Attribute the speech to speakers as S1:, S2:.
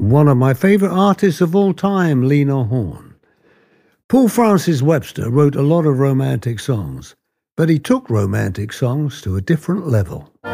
S1: One of my favourite artists of all time, Lena Horne. Paul Francis Webster wrote a lot of romantic songs, but he took romantic songs to a different level.